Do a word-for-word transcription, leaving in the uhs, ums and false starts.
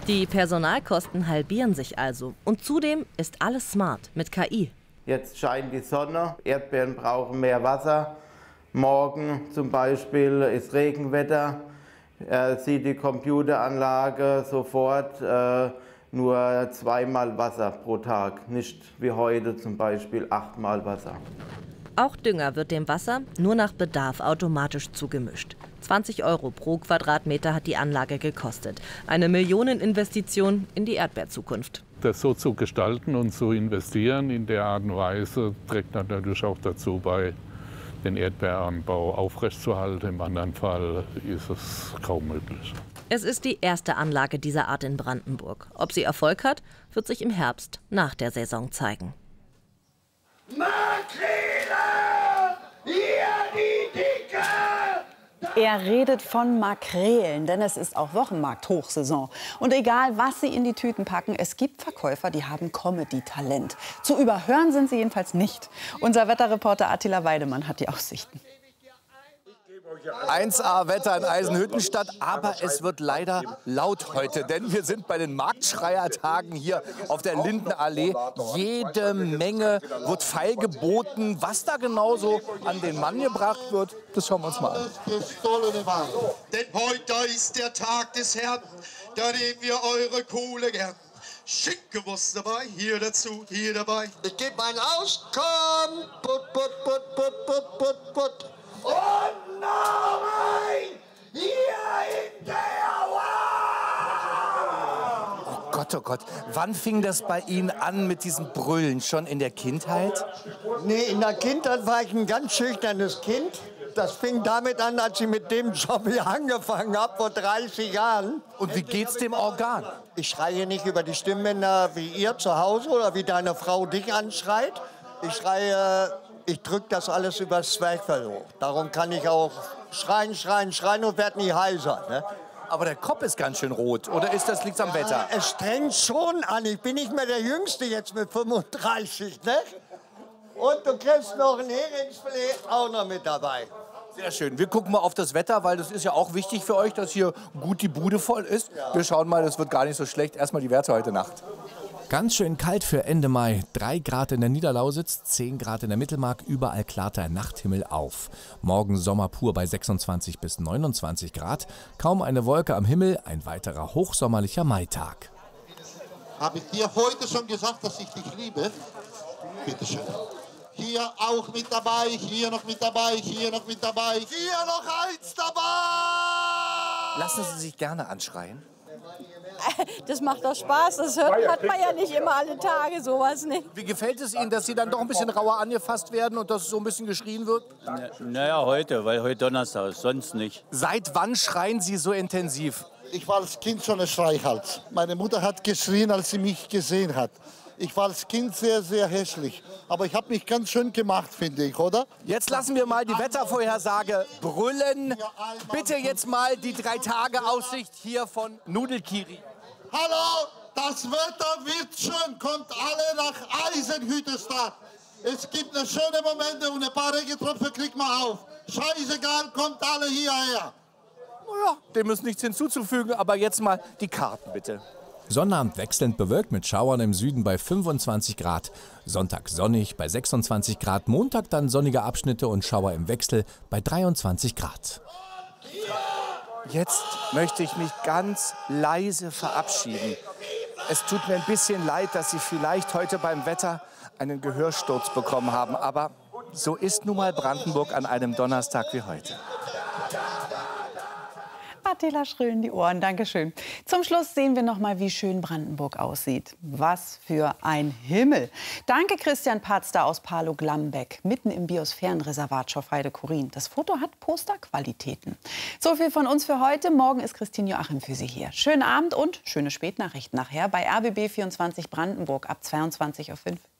Die Personalkosten halbieren sich also. Und zudem ist alles smart mit K I. Jetzt scheint die Sonne, Erdbeeren brauchen mehr Wasser. Morgen zum Beispiel ist Regenwetter, äh, sieht die Computeranlage sofort äh, nur zweimal Wasser pro Tag, nicht wie heute zum Beispiel achtmal Wasser. Auch Dünger wird dem Wasser nur nach Bedarf automatisch zugemischt. zwanzig Euro pro Quadratmeter hat die Anlage gekostet. Eine Millioneninvestition in die Erdbeerzukunft. Das so zu gestalten und zu investieren in der Art und Weise trägt natürlich auch dazu bei, den Erdbeeranbau aufrechtzuerhalten. Im anderen Fall ist es kaum möglich. Es ist die erste Anlage dieser Art in Brandenburg. Ob sie Erfolg hat, wird sich im Herbst nach der Saison zeigen. Makrele! Hier die Dicke! Er redet von Makrelen, denn es ist auch Wochenmarkt-Hochsaison. Und egal, was Sie in die Tüten packen, es gibt Verkäufer, die haben Comedy-Talent. Zu überhören sind sie jedenfalls nicht. Unser Wetterreporter Attila Weidemann hat die Aussichten. eins A Wetter in Eisenhüttenstadt, aber es wird leider laut heute, denn wir sind bei den Marktschreiertagen hier auf der Lindenallee. Jede Menge wird feilgeboten. Was da genauso an den Mann gebracht wird, das schauen wir uns mal an. Denn heute ist der Tag des Herrn, da nehmen wir eure Kohle gern. Schinkgewurst dabei, hier dazu, hier dabei. Ich gebe meinen aus, komm, put, put, put, put, put, put, put. Und noch ein hier hinterher. Oh Gott, oh Gott, wann fing das bei Ihnen an mit diesem Brüllen? Schon in der Kindheit? Nee, in der Kindheit war ich ein ganz schüchternes Kind. Das fing damit an, als ich mit dem Job hier angefangen habe, vor dreißig Jahren. Und wie geht's dem Organ? Ich schreie nicht über die Stimmbänder wie ihr zu Hause oder wie deine Frau dich anschreit. Ich schreie... Ich drücke das alles übers Zwerchfell hoch. Darum kann ich auch schreien, schreien, schreien und werde nie heiser. Ne? Aber der Kopf ist ganz schön rot. Oder ist das liegt's am Wetter? Ja, es strengt schon an. Ich bin nicht mehr der Jüngste jetzt mit fünfunddreißig. Ne? Und du kriegst noch ein Heringsfilet auch noch mit dabei. Sehr schön. Wir gucken mal auf das Wetter, weil das ist ja auch wichtig für euch, dass hier gut die Bude voll ist. Ja. Wir schauen mal, das wird gar nicht so schlecht. Erstmal die Werte heute Nacht. Ganz schön kalt für Ende Mai. drei Grad in der Niederlausitz, zehn Grad in der Mittelmark, überall klart der Nachthimmel auf. Morgen Sommer pur bei sechsundzwanzig bis neunundzwanzig Grad. Kaum eine Wolke am Himmel, ein weiterer hochsommerlicher Maitag. Habe ich dir heute schon gesagt, dass ich dich liebe? Bitte schön. Hier auch mit dabei, hier noch mit dabei, hier noch mit dabei, hier noch eins dabei! Lassen Sie sich gerne anschreien. Das macht doch Spaß, das hört, hat man ja nicht immer alle Tage, sowas nicht. Wie gefällt es Ihnen, dass Sie dann doch ein bisschen rauer angefasst werden und dass so ein bisschen geschrien wird? Naja, heute, weil heute Donnerstag ist, sonst nicht. Seit wann schreien Sie so intensiv? Ich war als Kind schon ein Schreihals. Meine Mutter hat geschrien, als sie mich gesehen hat. Ich war als Kind sehr, sehr hässlich. Aber ich habe mich ganz schön gemacht, finde ich, oder? Jetzt lassen wir mal die Wettervorhersage brüllen. Bitte jetzt mal die Drei-Tage-Aussicht hier von Nudelkiri. Hallo, das Wetter wird schön. Kommt alle nach Eisenhüttenstadt. Es gibt eine schöne Momente und ein paar Regentropfen kriegt man auf. Scheißegal, kommt alle hierher. Ja, dem ist nichts hinzuzufügen, aber jetzt mal die Karten, bitte. Sonnabend wechselnd bewölkt mit Schauern im Süden bei fünfundzwanzig Grad. Sonntag sonnig bei sechsundzwanzig Grad. Montag dann sonnige Abschnitte und Schauer im Wechsel bei dreiundzwanzig Grad. Jetzt möchte ich mich ganz leise verabschieden. Es tut mir ein bisschen leid, dass Sie vielleicht heute beim Wetter einen Gehörsturz bekommen haben. Aber so ist nun mal Brandenburg an einem Donnerstag wie heute. Attila schrillen die Ohren, Dankeschön. Zum Schluss sehen wir noch mal, wie schön Brandenburg aussieht. Was für ein Himmel. Danke Christian Patzter aus Palo-Glambeck, mitten im Biosphärenreservat Schorfheide-Chorin. Das Foto hat Posterqualitäten. So viel von uns für heute. Morgen ist Christine Joachim für Sie hier. Schönen Abend und schöne Spätnachrichten nachher bei R B B vierundzwanzig Brandenburg ab zweiundzwanzig Uhr fünf.